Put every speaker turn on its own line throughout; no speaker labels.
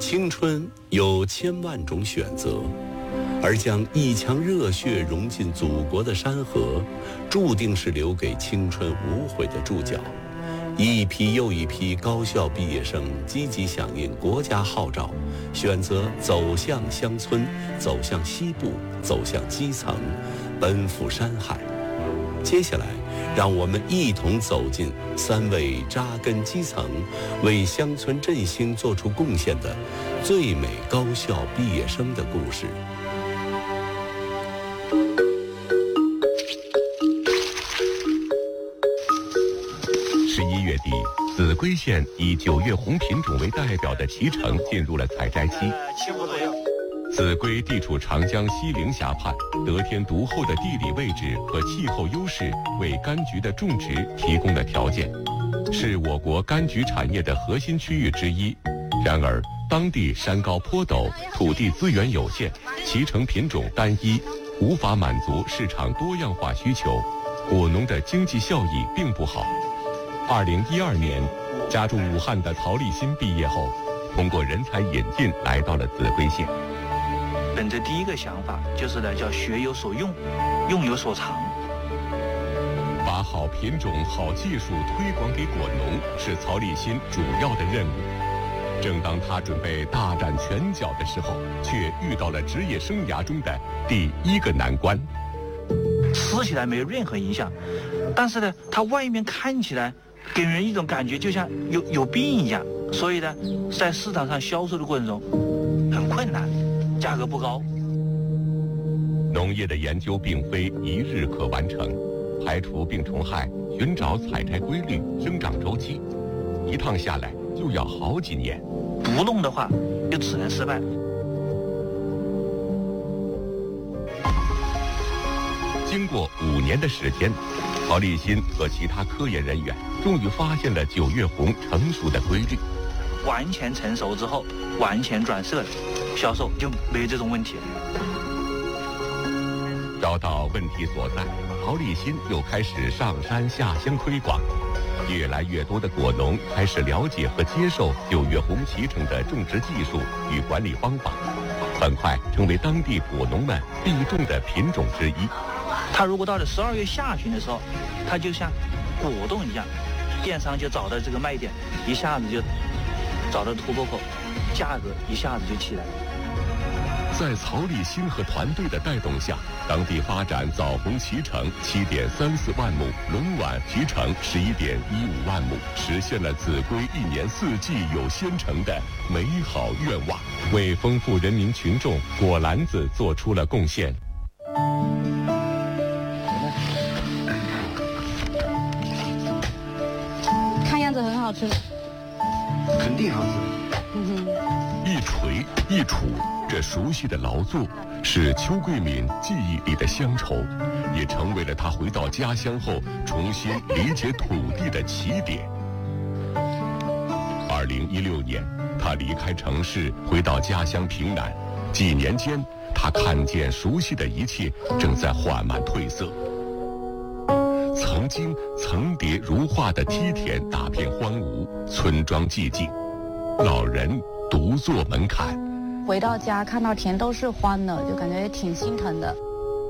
青春有千万种选择，而将一腔热血融进祖国的山河，注定是留给青春无悔的注脚。一批又一批高校毕业生积极响应国家号召，选择走向乡村，走向西部，走向基层，奔赴山海。接下来，让我们一同走进3位扎根基层、为乡村振兴做出贡献的最美高校毕业生的故事。
11月底，秭归县以9月红品种为代表的脐橙进入了采摘期。秭归地处长江西陵峡畔，得天独厚的地理位置和气候优势为柑橘的种植提供了条件，是我国柑橘产业的核心区域之一。然而，当地山高坡陡，土地资源有限，脐橙品种单一，无法满足市场多样化需求，果农的经济效益并不好。2012年，家住武汉的曹立新毕业后，通过人才引进来到了秭归县。
本着第一个想法就是呢，叫学有所用，用有所长。
把好品种、好技术推广给果农是曹立新主要的任务。正当他准备大展拳脚的时候，却遇到了职业生涯中的第一个难关。
吃起来没有任何影响，但是呢，它外面看起来给人一种感觉就像有病一样，所以呢，在市场上销售的过程中很困难，价格不高。
农业的研究并非一日可完成，排除病虫害，寻找采摘规律、生长周期，一趟下来就要好几年。
不弄的话，就只能失败。
经过5年的时间，曹立新和其他科研人员终于发现了9月红成熟的规律。
完全成熟之后，完全转色了，销售就没有这种问题了。
找到问题所在，曹立新又开始上山下乡推广。越来越多的果农开始了解和接受9月红脐橙的种植技术与管理方法，很快成为当地果农们必种的品种之一。
它如果到了12月下旬的时候，它就像果冻一样，电商就找到这个卖点，一下子就找到突破口，价格一下子就起来了。
在曹立新和团队的带动下，当地发展枣红脐橙7.34万亩，龙碗脐橙11.15万亩，实现了秭归1年4季有鲜橙的美好愿望，为丰富人民群众果篮子做出了贡献。
看样子很好吃，
肯定好吃。
一锤一杵，这熟悉的劳作是邱桂敏记忆里的乡愁，也成为了他回到家乡后重新理解土地的起点。2016年，他离开城市，回到家乡平南。几年间，他看见熟悉的一切正在缓慢褪色。曾经层叠如画的梯田大片荒芜，村庄寂静，老人独坐门槛。
回到家看到田都是荒的，就感觉也挺心疼的。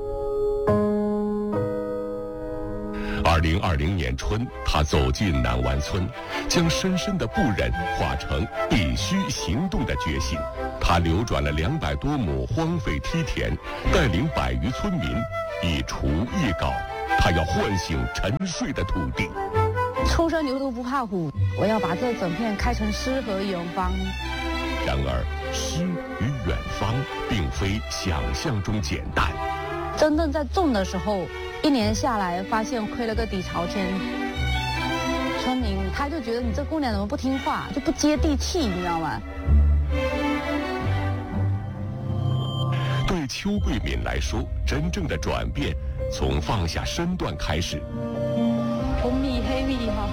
2020年春，他走进南湾村，将深深的不忍化成必须行动的决心。他流转了200多亩荒废梯田，带领100余村民一锄一镐，他要唤醒沉睡的土地。
初生牛犊不怕虎，我要把这整片开成诗和远方。
然而，诗与远方并非想象中简单。
真正在种的时候，1年下来发现亏了个底朝天。村民他就觉得你这姑娘怎么不听话，就不接地气，你知道吗？
对邱桂敏来说，真正的转变从放下身段开始。
红米黑米哈。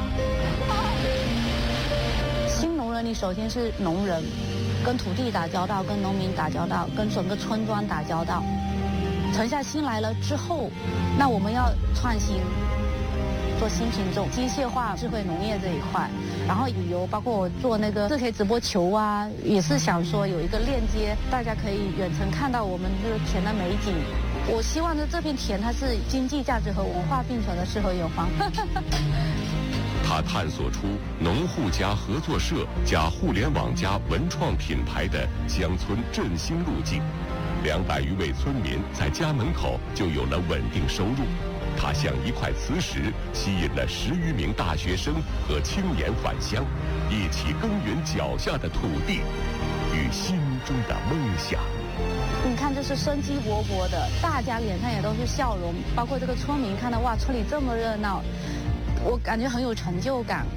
新农人，你首先是农人，跟土地打交道，跟农民打交道，跟整个村庄打交道。沉下心来了之后，那我们要创新， 做新品种、机械化、智慧农业这一块，然后旅游，包括我做那个4K 直播球啊，也是想说有一个链接，大家可以远程看到我们这个田的美景。我希望这片田它是经济价值和文化并存的适合园方。
他探索出农户加合作社加互联网加文创品牌的乡村振兴路径，200余位村民在家门口就有了稳定收入。他像一块磁石，吸引了10余名大学生和青年返乡，一起耕耘脚下的土地与心中的梦想。
你看，这是生机勃勃的，大家脸上也都是笑容，包括这个村民看到哇，村里这么热闹，我感觉很有成就感。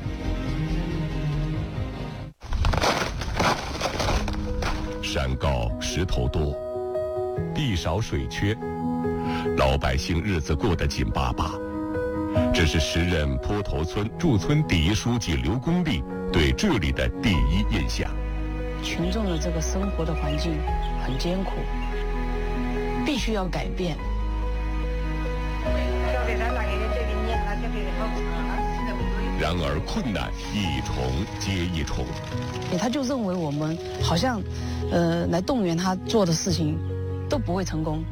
山高石头多，地少水缺，老百姓日子过得紧巴巴。这是时任坡头村驻村第一书记刘公立对这里的第一印象。
群众的这个生活的环境很艰苦，必须要改变。
然而困难一重接一重，
他就认为我们好像来动员他做的事情都不会成功。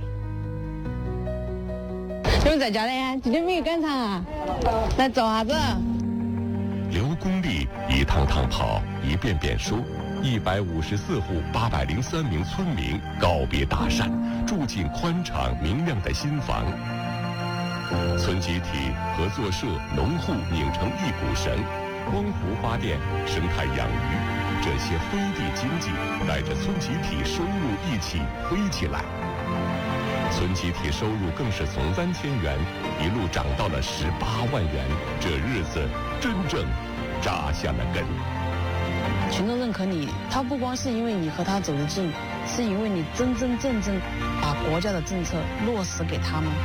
你们在家的呀？今天没有赶场啊？来走啥子？
刘公立一趟趟跑，一遍遍说，154户803名村民告别大山，住进宽敞明亮的新房。村集体、合作社、农户拧成一股绳，光伏发电、生态养鱼，这些飞地经济带着村集体收入一起飞起来。村集体收入更是从3000元一路涨到了18万元，这日子真正扎下了根。
群众认可你，他不光是因为你和他走得近，是因为你真真正正把国家的政策落实给他们。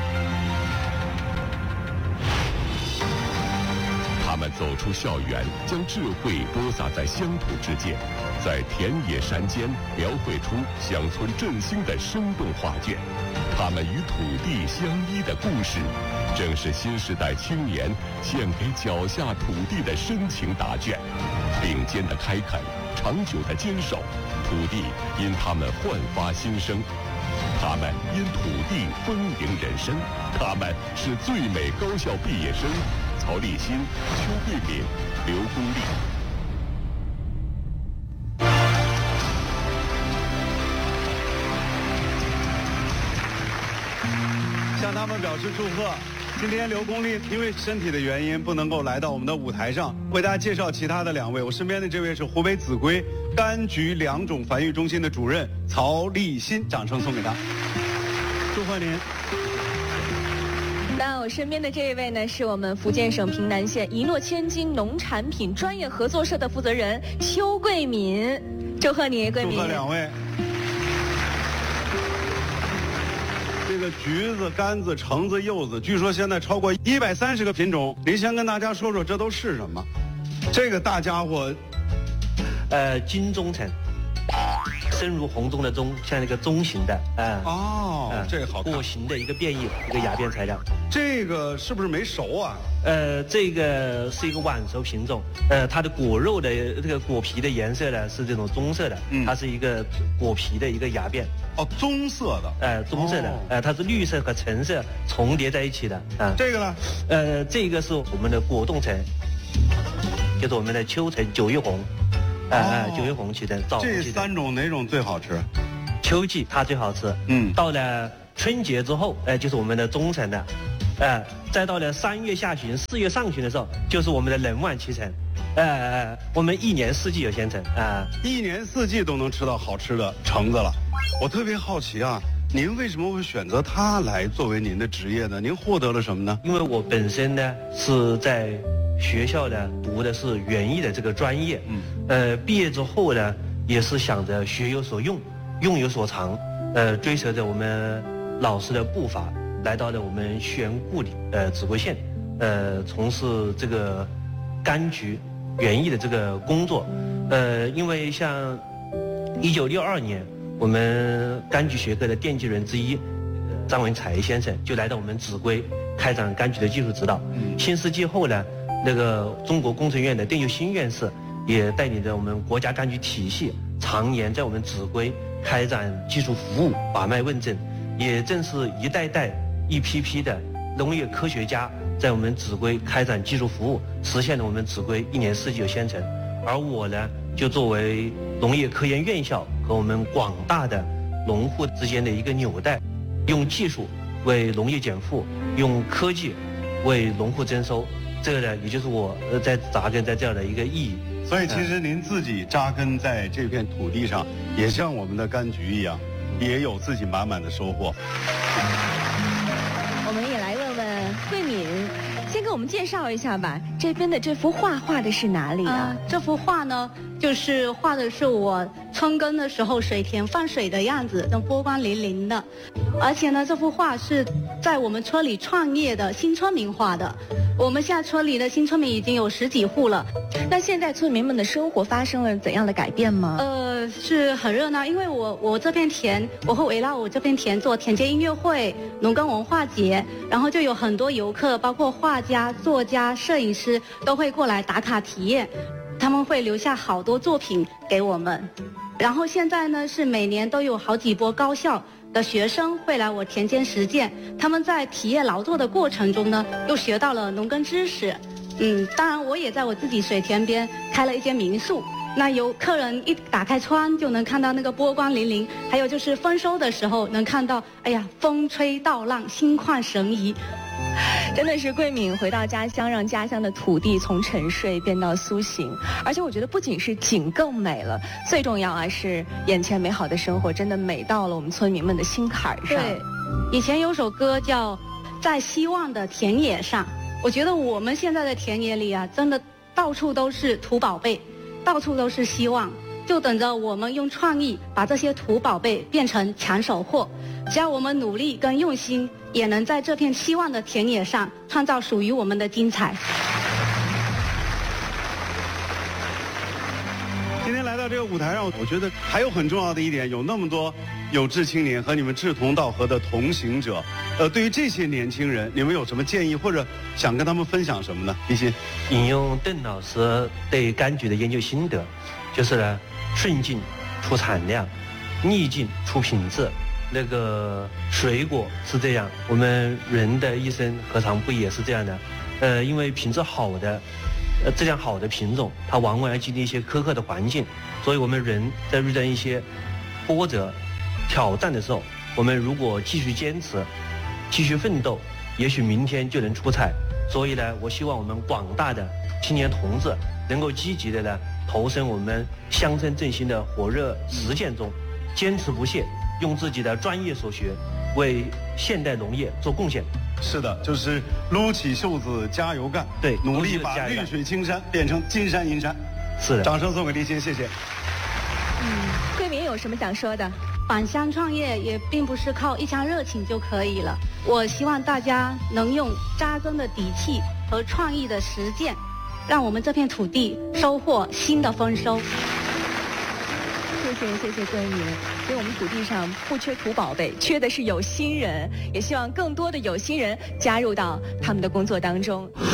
他们走出校园，将智慧播撒在乡土之间，在田野山间描绘出乡村振兴的生动画卷。他们与土地相依的故事，正是新时代青年献给脚下土地的深情答卷。并肩的开垦，长久的坚守，土地因他们焕发新生，他们因土地丰盈人生。他们是最美高校毕业生曹立新、邱桂敏、刘公立。
向他们表示祝贺。今天刘公立因为身体的原因不能够来到我们的舞台上，为大家介绍其他的2位。我身边的这位是湖北秭归柑橘2种繁育中心的主任曹立新，掌声送给他。祝贺您。
那我身边的这一位呢，是我们福建省平南县一诺千金农产品专业合作社的负责人邱桂敏，祝贺你，桂敏。
祝贺2位。这个橘子、柑子、橙子、柚子，据说现在超过130个品种。您先跟大家说说这都是什么？这个大家伙，
金钟橙，深如红中的钟，像那个钟形的，
这个好看。
果形的一个变异，一个芽变材料。
这个是不是没熟啊？
这个是一个晚熟品种，它的果肉的这个果皮的颜色呢是这种棕色的，它是一个果皮的一个芽变。
哦，棕色的。
棕色的，它是绿色和橙色重叠在一起的啊。
这个呢？
这个是我们的果冻橙，就是我们的秋橙、9月红，9月红取的枣红取的。
这3种哪种最好吃？
秋季它最好吃，到了春节之后，就是我们的中橙的，再到了3月下旬、4月上旬的时候，就是我们的冷晚期橙，我们1年4季有鲜橙啊
，1年4季都能吃到好吃的橙子了。我特别好奇啊，您为什么会选择它来作为您的职业呢？您获得了什么呢？
因为我本身呢是在学校呢读的是园艺的这个专业，毕业之后呢也是想着学有所用，用有所长，追随着我们老师的步伐，来到了我们西园故里秭归县，从事这个柑橘园艺的这个工作，因为像1962年。我们柑橘学科的奠基人之一张文才先生就来到我们秭归，
开展柑橘的技术指导。新世纪后呢，那个中国工程院的邓又新院士也带领着我们国家柑橘体系，常年在我们秭归开展技术服务、把脉问诊。也正是一代代、一批批的农业科学家在我们秭归开展技术服务，实现了我们秭归1年4季有鲜橙。而我呢，就作为农业科研院校和我们广大的农户之间的一个纽带，用技术为农业减负，用科技为农户增收，这个呢，也就是我在扎根在这样的一个意义。
所以其实您自己扎根在这片土地上，也像我们的柑橘一样，也有自己满满的收获。
我们也来问问桂敏，先给我们介绍一下吧，这边的这幅画画的是哪里啊？
这幅画呢，就是画的是我春耕的时候水田放水的样子，那波光粼粼的。而且呢，这幅画是在我们村里创业的新村民画的。我们现在村里的新村民已经有10几户了。
那现在村民们的生活发生了怎样的改变吗？
是很热闹，因为我这片田，我会围绕我这片田做田间音乐会、农耕文化节，然后就有很多游客，包括画家、作家、摄影师都会过来打卡体验，他们会留下好多作品给我们。然后现在呢，是每年都有好几波高校的学生会来我田间实践，他们在体验劳作的过程中呢，又学到了农耕知识。当然我也在我自己水田边开了一间民宿，那有客人一打开窗就能看到那个波光粼粼，还有就是丰收的时候能看到，哎呀，风吹稻浪，心旷神怡。
真的是桂敏回到家乡，让家乡的土地从沉睡变到苏醒。而且我觉得不仅是景更美了，最重要是眼前美好的生活真的美到了我们村民们的心坎上。
对，以前有首歌叫《在希望的田野上》，我觉得我们现在的田野里啊，真的到处都是土宝贝，到处都是希望，就等着我们用创意把这些土宝贝变成抢手货。只要我们努力跟用心，也能在这片希望的田野上创造属于我们的精彩。
今天来到这个舞台上，我觉得还有很重要的一点，有那么多有志青年和你们志同道合的同行者。对于这些年轻人，你们有什么建议，或者想跟他们分享什么呢？立新，
引用邓老师对柑橘的研究心得，就是呢，顺境出产量，逆境出品质。那个水果是这样，我们人的一生何尝不也是这样的？因为品质好的，质量好的品种，它往往要经历一些苛刻的环境，所以我们人在遇到一些波折、挑战的时候，我们如果继续坚持，继续奋斗，也许明天就能出彩。所以呢，我希望我们广大的青年同志能够积极的呢投身我们乡村振兴的火热实践中，坚持不懈。用自己的专业所学，为现代农业做贡献。
是的，就是撸起袖子加油干，
对，
努力把绿水青山变成金山银山。
是的，
掌声送给立新，谢谢。
桂敏有什么想说的？
返乡创业也并不是靠一腔热情就可以了，我希望大家能用扎根的底气和创意的实践，让我们这片土地收获新的丰收。
谢谢桂敏，所以我们土地上不缺土宝贝，缺的是有心人，也希望更多的有心人加入到他们的工作当中。